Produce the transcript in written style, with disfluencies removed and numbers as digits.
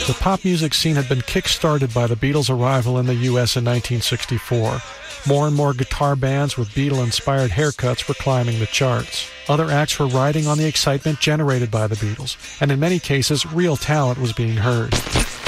The pop music scene had been kick-started by the Beatles' arrival in the U.S. in 1964. More and more guitar bands with Beatle-inspired haircuts were climbing the charts. Other acts were riding on the excitement generated by the Beatles, and in many cases, real talent was being heard.